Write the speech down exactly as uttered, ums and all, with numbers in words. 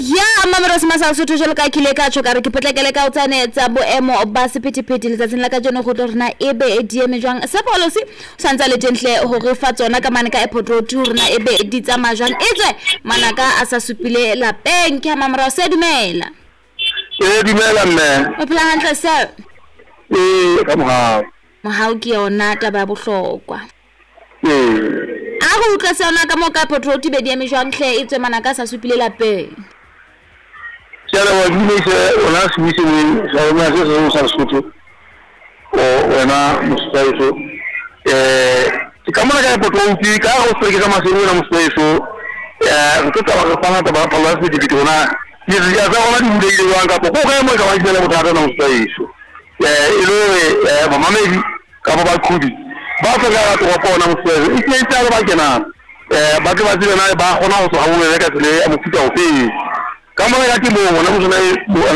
ya mamara semasa Sotho jalo ka kile ka tsho ka re ke potlekele ka o tsanetsa boemo ba sephethephethe le tsatsing la ka jeno go rena ebe di eme jwang sa policy santsa le tentle ho re fa tsona ka mane ka airport road rena ebe di tsama jwang etse manaka a sa supile lapeng ke mamara se dumela e dumela mme o phela hantle sir e ka mohau mohau ke yona taba bohlokwa e a go utlwa sona ka mo ka airport road be di eme jwang hle etse manaka a sa supile lapeng Jana wa dine se ona switse ni sa ona se so sa Sotho o ona mustaiso eh kamana ka poto uti ka o se ka masiro na mustaiso eh ko ta ba fana ta ba pala se di ona ni ya za ona di de wa ka ko ka mo ka wa jela mutata na mustaiso eh ilo eh mama me ka ba khudi ba fa ga to ko na mustaiso ike ta ba kena eh ba ke ba dile na ba gona go so ha o le ka tsele a mofuta o fe kamana ka ke mo ona mo